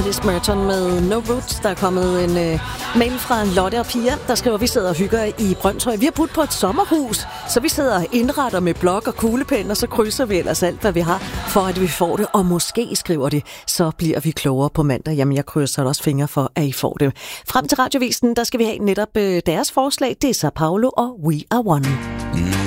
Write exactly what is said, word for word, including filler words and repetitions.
Alice Merton med No Roots. Der er kommet en øh, mail fra Lotte og Pia, der skriver, vi sidder og hygger i Brøndshøj. Vi har budt på et sommerhus, så vi sidder og indretter med blok og kuglepen, og så krydser vi ellers alt, hvad vi har, for at vi får det. Og måske skriver det, så bliver vi klogere på mandag. Jamen, jeg krydser også fingre for, at I får det. Frem til Radiovisen, der skal vi have netop øh, deres forslag. Det er Sao Paulo og We Are One.